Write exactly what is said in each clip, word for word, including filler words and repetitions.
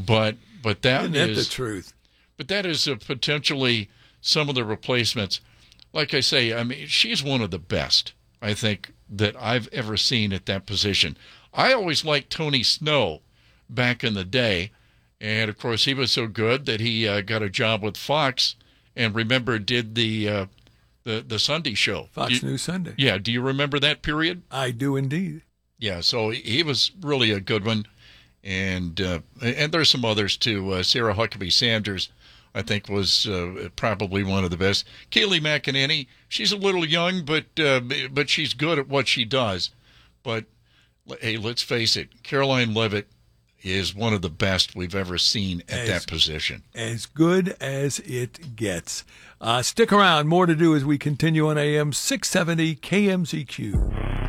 But but that Isn't that is the truth. But that is uh, potentially some of the replacements. Like I say, I mean, she's one of the best, I think, that I've ever seen at that position. I always liked Tony Snow back in the day. And, of course, he was so good that he uh, got a job with Fox and, remember, did the uh, the, the Sunday show. Fox you, News Sunday. Yeah. Do you remember that period? I do indeed. Yeah. So he was really a good one. And uh, and there's some others, too. Uh, Sarah Huckabee Sanders, I think, was uh, probably one of the best. Kayleigh McEnany, she's a little young, but uh, but she's good at what she does. But, hey, let's face it, Caroline Leavitt is one of the best we've ever seen at as, that position. As good as it gets. Uh, stick around. More to do as we continue on A M six seventy K M Z Q.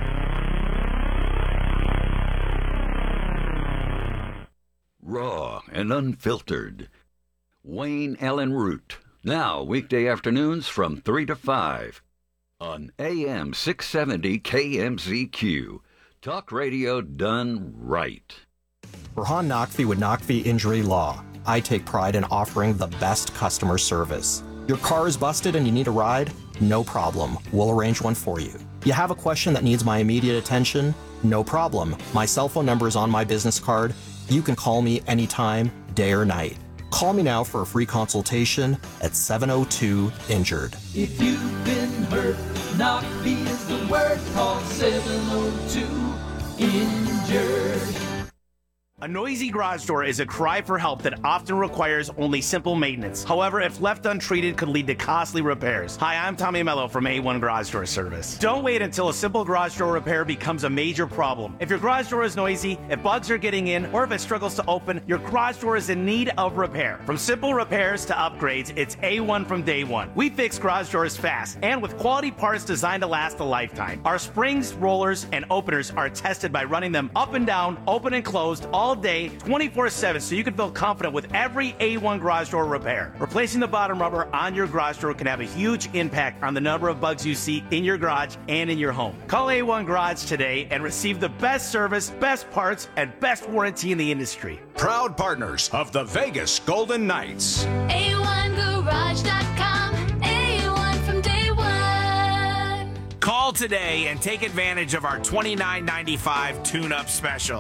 Raw and unfiltered. Wayne Allen Root. Now, weekday afternoons from three to five on A M six seventy K M Z Q. Talk radio done right. Rahan Naqvi with Naqvi Injury Law. I take pride in offering the best customer service. Your car is busted and you need a ride? No problem. We'll arrange one for you. You have a question that needs my immediate attention? No problem. My cell phone number is on my business card. You can call me anytime, day or night. Call me now for a free consultation at seven oh two injured. If you've been hurt, Naqvi is the word. Call seven oh two injured. A noisy garage door is a cry for help that often requires only simple maintenance. However, if left untreated, could lead to costly repairs. Hi, I'm Tommy Mello from A one Garage Door Service. Don't wait until a simple garage door repair becomes a major problem. If your garage door is noisy, if bugs are getting in, or if it struggles to open, your garage door is in need of repair. From simple repairs to upgrades, it's A one from day one. We fix garage doors fast and with quality parts designed to last a lifetime. Our springs, rollers, and openers are tested by running them up and down, open and closed, all day, twenty-four seven, so you can feel confident with every A one garage door repair. Replacing the bottom rubber on your garage door can have a huge impact on the number of bugs you see in your garage and in your home. Call A one Garage today and receive the best service, best parts, and best warranty in the industry. Proud partners of the Vegas Golden Knights. A one garage dot com, A one from day one. Call today and take advantage of our twenty-nine ninety-five tune-up special.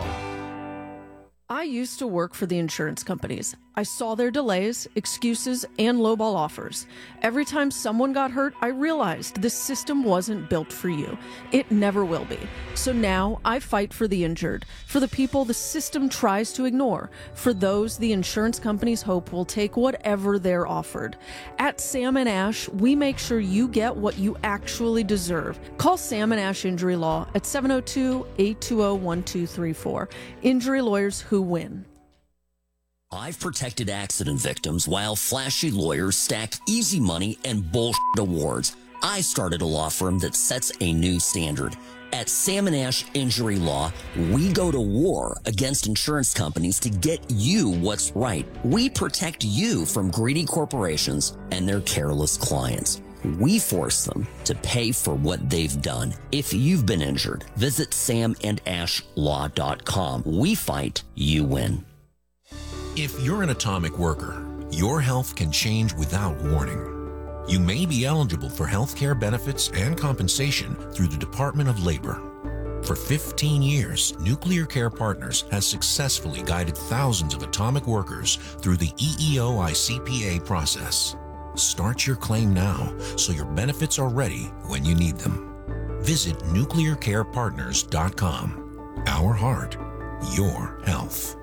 I used to work for the insurance companies. I saw their delays, excuses, and lowball offers. Every time someone got hurt, I realized this system wasn't built for you. It never will be. So now I fight for the injured, for the people the system tries to ignore, for those the insurance companies hope will take whatever they're offered. At Sam and Ash, we make sure you get what you actually deserve. Call Sam and Ash Injury Law at seven oh two, eight two oh, one two three four. Injury lawyers who win. I've protected accident victims while flashy lawyers stack easy money and bullshit awards. I started a law firm that sets a new standard. At Sam and Ash Injury Law, we go to war against insurance companies to get you what's right. We protect you from greedy corporations and their careless clients. We force them to pay for what they've done. If you've been injured, visit sam and ash law dot com. We fight, you win. If you're an atomic worker, your health can change without warning. You may be eligible for health care benefits and compensation through the Department of Labor. For fifteen years, Nuclear Care Partners has successfully guided thousands of atomic workers through the E E O I C P A process. Start your claim now so your benefits are ready when you need them. Visit nuclear care partners dot com. Our heart, your health.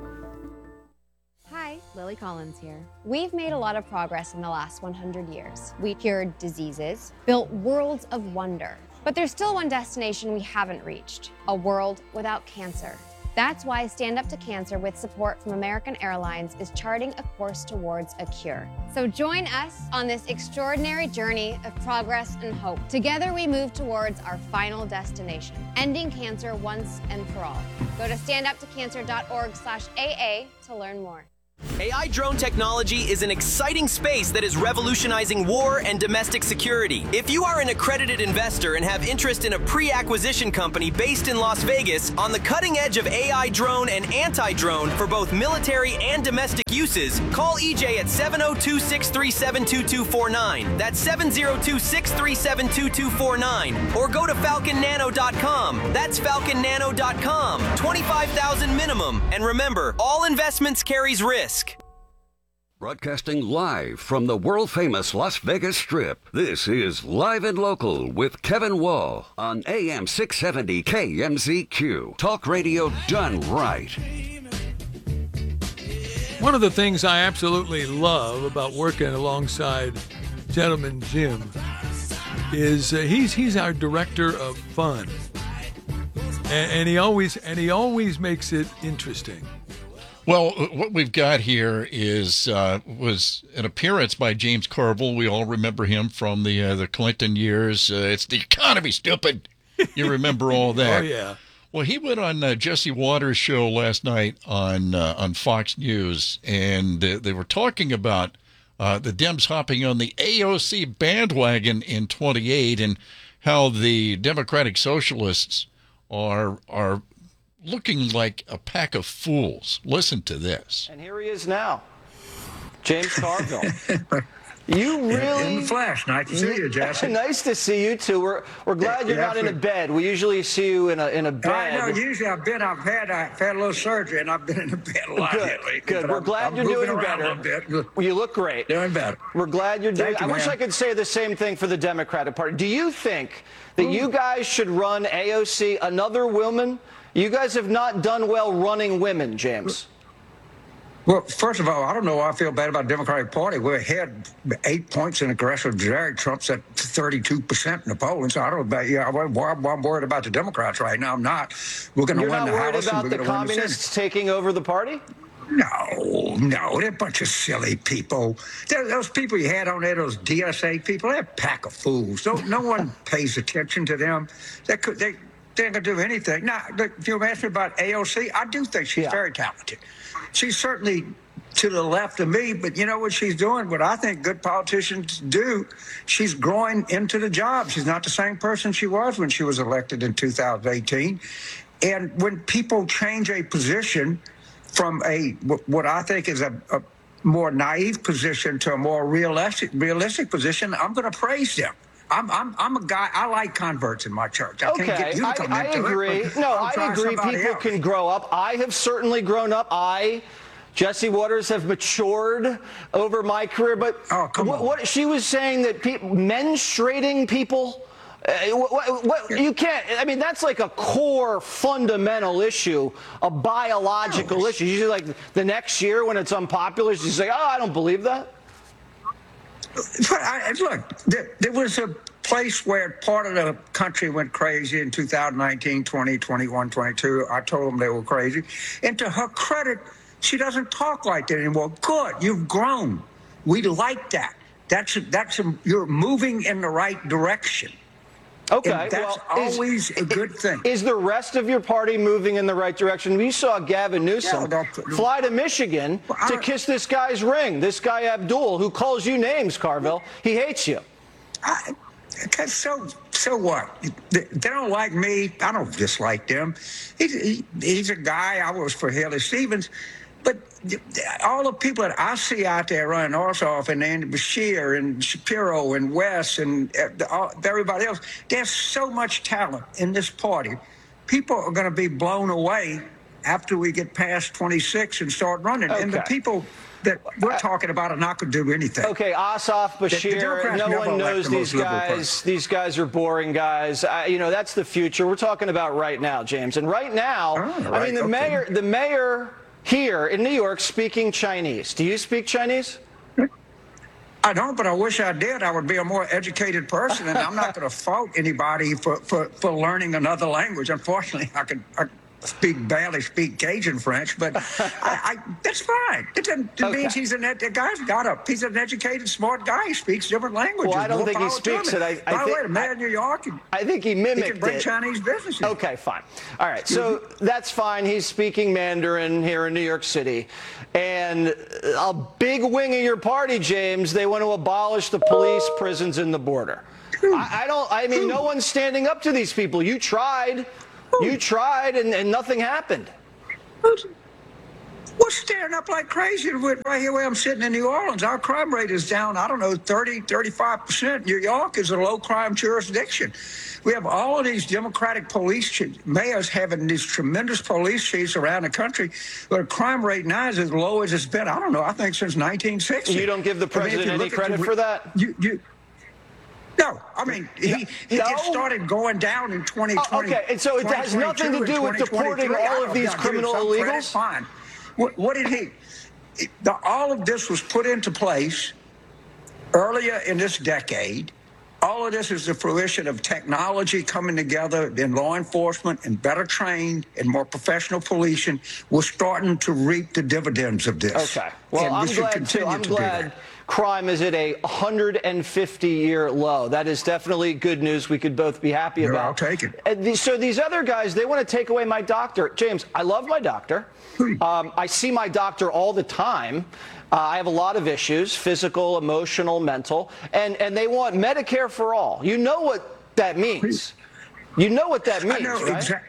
Hi, Lily Collins here. We've made a lot of progress in the last one hundred years. We cured diseases, built worlds of wonder. But there's still one destination we haven't reached, a world without cancer. That's why Stand Up to Cancer, with support from American Airlines, is charting a course towards a cure. So join us on this extraordinary journey of progress and hope. Together we move towards our final destination, ending cancer once and for all. Go to stand up to cancer dot org slash A A to learn more. A I drone technology is an exciting space that is revolutionizing war and domestic security. If you are an accredited investor and have interest in a pre-acquisition company based in Las Vegas on the cutting edge of A I drone and anti-drone for both military and domestic uses, call E J at seven oh two, six three seven, two two four nine. That's seven oh two, six three seven, two two four nine. Or go to falcon nano dot com. That's falcon nano dot com. twenty-five thousand minimum. And remember, all investments carries risk. Broadcasting live from the world-famous Las Vegas Strip, this is Live and Local with Kevin Wall on A M six seventy K M Z Q. Talk radio done right. One of the things I absolutely love about working alongside Gentleman Jim is uh, he's he's our director of fun, and, and he always and he always makes it interesting. Well, what we've got here is uh, was an appearance by James Carville. We all remember him from the uh, the Clinton years. Uh, it's the economy, stupid. You remember all that? Oh yeah. Well, he went on uh, Jesse Waters' show last night on uh, on Fox News, and uh, they were talking about uh, the Dems hopping on the A O C bandwagon in twenty-eight, and how the Democratic Socialists are are looking like a pack of fools. Listen to this. And here he is now, James Carville. You really in the flesh. Nice to see you, Jesse. Nice to see you too. We're we're glad you're yeah, not in a bed. We usually see you in a in a bed. I know. Usually I've been. I've had. I've had a little surgery, and I've been in a bed a lot Good. lately. Good. We're I'm, glad I'm you're doing better. better. Well, you look great. Doing better. We're glad you're doing. Thank you, I wish man. I could say the same thing for the Democratic Party. Do you think that you guys should run A O C, another woman? You guys have not done well running women, James. Well, first of all, I don't know why I feel bad about the Democratic Party. We're ahead eight points in aggressive drag. Trump's at thirty-two percent in the polling. So I don't know about you. I'm, I'm worried about the Democrats right now. I'm not. We're going to win the You're not House. worried about the communists taking over the party? No, no, they're a bunch of silly people. They're, those people you had on there, those D S A people, they're a pack of fools. No, no one pays attention to them. They could, they, they ain't gonna do anything. Now, if you ask me about A O C, I do think she's yeah. very talented. She's certainly to the left of me, but you know what she's doing? What I think good politicians do, she's growing into the job. She's not the same person she was when she was elected in two thousand eighteen. And when people change a position from a what I think is a, a more naive position to a more realistic realistic position, I'm going to praise them. I'm I'm I'm a guy. I like converts in my church. I okay, can't get you to come I, I into agree. It, no, I'll I agree. People else. can grow up. I have certainly grown up. I, Jesse Waters, have matured over my career. But oh, come what, on. what she was saying that pe- menstruating people. Uh, what, what, you can't. I mean, that's like a core fundamental issue, a biological no. issue. Usually, like the next year when it's unpopular, she's like, "Oh, I don't believe that." But I, look, there, there was a place where part of the country went crazy in two thousand nineteen, twenty, twenty-one, twenty-two. I told them they were crazy. And to her credit, she doesn't talk like that anymore. Good, you've grown. We like that. That's a, that's a, you're moving in the right direction. Okay, and that's well, always is, a good thing. Is the rest of your party moving in the right direction? We saw Gavin Newsom yeah, fly to Michigan well, to kiss this guy's ring, this guy Abdul, who calls you names, Carville. He hates you. I, so so what? They, they don't like me. I don't dislike them. He, he, he's a guy. I was for Haley Stevens. But all the people that I see out there running Ossoff and Andy Bashir and Shapiro and Wes and everybody else, there's so much talent in this party. People are going to be blown away after we get past twenty-six and start running. Okay. And the people that we're talking about are not going to do anything. Okay, Ossoff, Bashir, no one knows these guys. These guys are boring guys. I, you know, that's the future. We're talking about right now, James. And right now, oh, right, I mean, the okay. mayor, the mayor here in New York speaking Chinese. Do you speak Chinese? I don't, but I wish I did. I would be a more educated person, and I'm not going to fault anybody for, for, for learning another language. Unfortunately, I can I, speak barely speak Cajun French, but I, I, that's fine. It, doesn't, it Okay. means he's an ed- the guy's got a he's an educated, smart guy. He speaks different languages. Well, I don't More think he power to speaks him. it. I- I By the think- way, the mayor of New York, he, I think he he mimicked can bring it. Chinese businesses. Okay, fine. All right, so that's fine. He's speaking Mandarin here in New York City. And a big wing of your party, James, they want to abolish the police, prisons, and the border. I, I don't, I mean, no one's standing up to these people. You tried. You tried, and, and nothing happened. We're staring up like crazy right here where I'm sitting in New Orleans. Our crime rate is down, I don't know, thirty, thirty-five percent. New York is a low-crime jurisdiction. We have all of these Democratic police chiefs, mayors having these tremendous police chiefs around the country, but the crime rate now is as low as it's been, I don't know, I think since nineteen sixty. You don't give the I mean, if president you any look at credit the- for that? You, you, no, I mean, he, he No? it started going down in twenty twenty. Oh, okay, and so it has nothing to do with deporting all of these criminal illegals? Fine. What, what did he? it- The, all of this was put into place earlier in this decade. All of this is the fruition of technology coming together in law enforcement and better trained and more professional policing. We're starting to reap the dividends of this. Okay. Well, and we I'm should glad too. continue I'm to do glad that. crime is at a one hundred fifty year low. That is definitely good news. We could both be happy Yeah, about. I'll take it. And these, so these other guys, they want to take away my doctor. James, I love my doctor. Um, I see my doctor all the time. Uh, I have a lot of issues, physical, emotional, mental, and, and they want Medicare for all. You know what that means. You know what that means, I know right? exactly.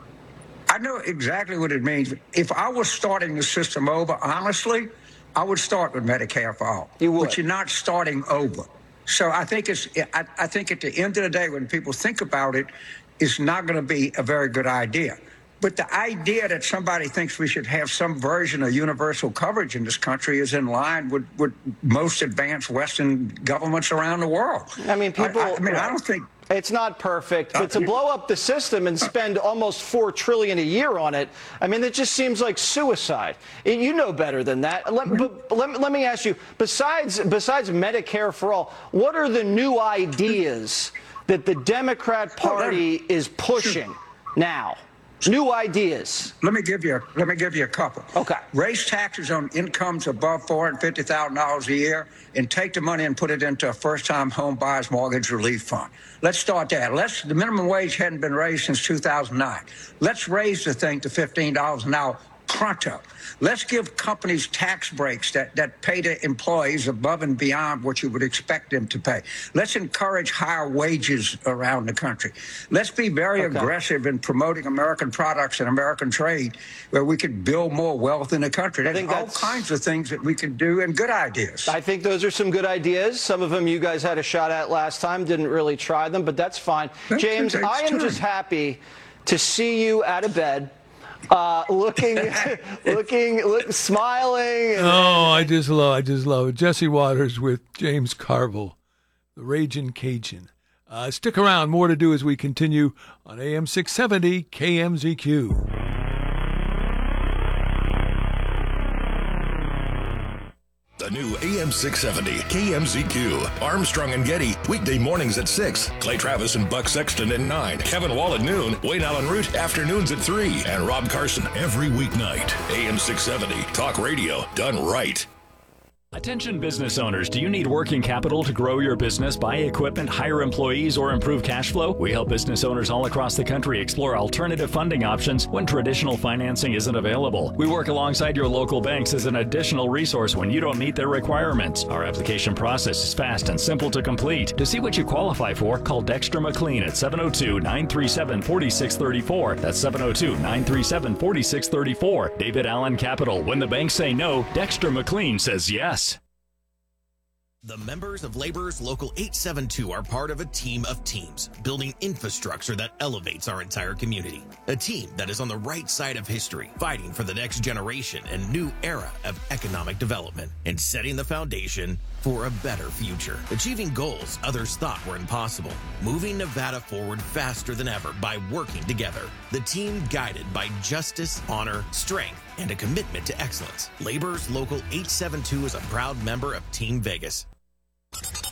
I know exactly what it means. If I was starting the system over, honestly, I would start with Medicare for all. You would. But you're not starting over. So I think it's. I, I think at the end of the day, when people think about it, it's not going to be a very good idea. But the idea that somebody thinks we should have some version of universal coverage in this country is in line with, with most advanced Western governments around the world. I mean, people. I, I mean, I don't think. It's not perfect, but to blow up the system and spend almost four trillion dollars a year on it, I mean, it just seems like suicide. You know better than that. Let, but let, let me ask you, besides besides Medicare for all, what are the new ideas that the Democrat Party is pushing now? New ideas. Let me give you. Let me give you a couple. Okay. Raise taxes on incomes above four hundred fifty thousand dollars a year, and take the money and put it into a first-time home buyer's mortgage relief fund. Let's start there. Let's. The minimum wage hadn't been raised since two thousand nine. Let's raise the thing to fifteen dollars an hour pronto. Let's give companies tax breaks that, that pay their employees above and beyond what you would expect them to pay. Let's encourage higher wages around the country. Let's be very Okay. aggressive in promoting American products and American trade where we could build more wealth in the country. I There's think all that's- kinds of things that we can do and good ideas. I think those are some good ideas. Some of them you guys had a shot at last time, didn't really try them, but that's fine. That's James, okay. I am It's just time. happy to see you out of bed, uh, looking, looking, look, smiling. and- Oh, I just love, I just love it. Jesse Waters with James Carville, the Ragin' Cajun. Uh, stick around. More to do as we continue on A M six seventy K M Z Q. The new A M six seventy K M Z Q. Armstrong and Getty, weekday mornings at six. Clay Travis and Buck Sexton at nine. Kevin Wall at noon. Wayne Allen Root, afternoons at three. And Rob Carson every weeknight. A M six seventy, talk radio done right. Attention business owners, do you need working capital to grow your business, buy equipment, hire employees, or improve cash flow? We help business owners all across the country explore alternative funding options when traditional financing isn't available. We work alongside your local banks as an additional resource when you don't meet their requirements. Our application process is fast and simple to complete. To see what you qualify for, call Dexter McLean at seven oh two, nine three seven, four six three four. That's seven oh two, nine three seven, four six three four. David Allen Capital. When the banks say no, Dexter McLean says yes. The members of Laborers Local eight seven two are part of a team of teams, building infrastructure that elevates our entire community. A team that is on the right side of history, fighting for the next generation and new era of economic development, and setting the foundation for a better future. Achieving goals others thought were impossible. Moving Nevada forward faster than ever by working together. The team guided by justice, honor, strength, and a commitment to excellence. Laborers Local eight seven two is a proud member of Team Vegas.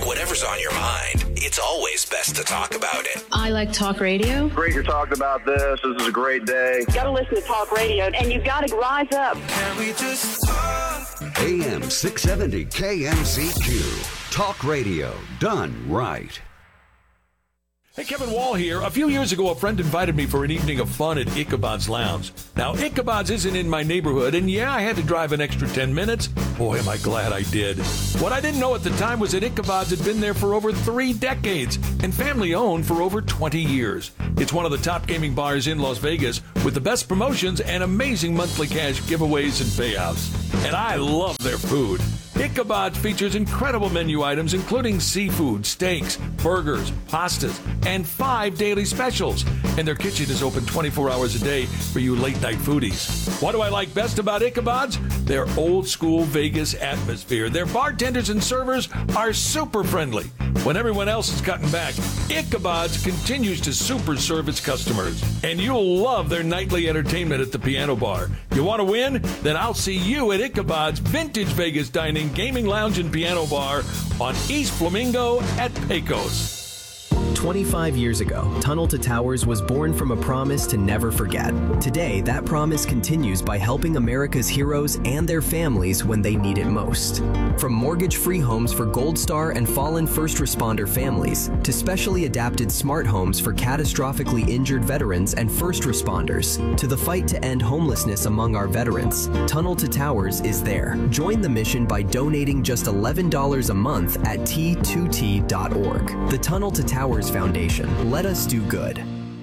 Whatever's on your mind, it's always best to talk about it. I like talk radio. Great you're talking about this. This is a great day. Got to listen to talk radio, and you got to rise up. Can we just talk? A M six seventy K M Z Q. Talk radio done right. Hey, Kevin Wall here. A few years ago, a friend invited me for an evening of fun at Ichabod's Lounge. Now, Ichabod's isn't in my neighborhood, and yeah, I had to drive an extra ten minutes. Boy, am I glad I did. What I didn't know at the time was that Ichabod's had been there for over three decades and family-owned for over twenty years. It's one of the top gaming bars in Las Vegas with the best promotions and amazing monthly cash giveaways and payouts. And I love their food. Ichabod features incredible menu items including seafood, steaks, burgers, pastas, and five daily specials. And their kitchen is open twenty-four hours a day for you late-night foodies. What do I like best about Ichabod's? Their old-school Vegas atmosphere. Their bartenders and servers are super friendly. When everyone else is cutting back, Ichabod's continues to super serve its customers. And you'll love their nightly entertainment at the piano bar. You want to win? Then I'll see you at Ichabod's Vintage Vegas Dining, Gaming Lounge, and Piano Bar on East Flamingo at Pecos. twenty-five years ago, Tunnel to Towers was born from a promise to never forget. Today, that promise continues by helping America's heroes and their families when they need it most. From mortgage-free homes for Gold Star and fallen first responder families, to specially adapted smart homes for catastrophically injured veterans and first responders, to the fight to end homelessness among our veterans, Tunnel to Towers is there. Join the mission by donating just eleven dollars a month at T two T dot org. The Tunnel to Towers Foundation. Let us do good.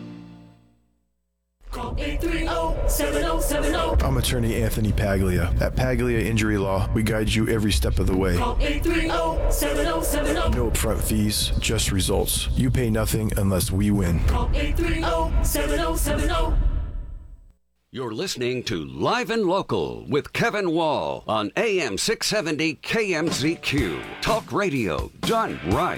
Call eight three zero, seven zero seven zero. I'm attorney Anthony Paglia. At Paglia Injury Law, we guide you every step of the way. Call eight three zero, seven zero seven zero. No upfront fees, just results. You pay nothing unless we win. Call eight three zero, seven zero seven zero. You're listening to Live and Local with Kevin Wall on A M six seventy K M Z Q. Talk radio done right.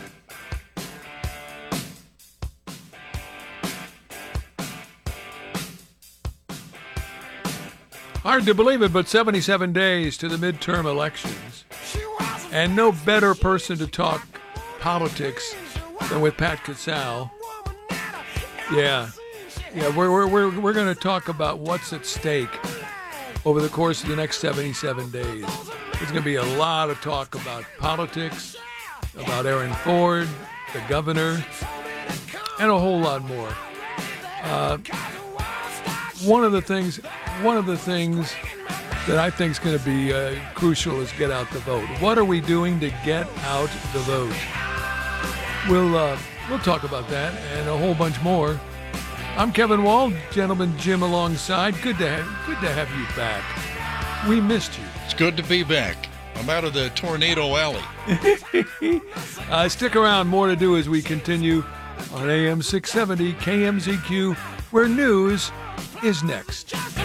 Hard to believe it, but seventy-seven days to the midterm elections. And no better person to talk politics than with Pat Casale. Yeah. Yeah, we're, we're, we're, we're going to talk about what's at stake over the course of the next seventy-seven days. There's going to be a lot of talk about politics, about Aaron Ford, the governor, and a whole lot more. Uh, one of the things... One of the things that I think is going to be uh, crucial is get out the vote. What are we doing to get out the vote? We'll uh, we'll talk about that and a whole bunch more. I'm Kevin Wall, Gentleman Jim alongside. Good to have good to have you back. We missed you. It's good to be back. I'm out of the tornado alley. uh, stick around. More to do as we continue on A M six seventy K M Z Q, where news is next.